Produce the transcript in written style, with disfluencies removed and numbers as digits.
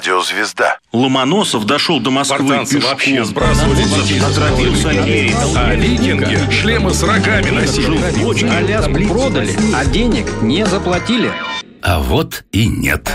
радиозвезда. Ломоносов дошел до Москвы Спартанцы пешком. вообще сбрасывали Отравился Альгерий. а викинги шлемы с рогами носили. Аляску продали, а денег не заплатили. А вот и нет.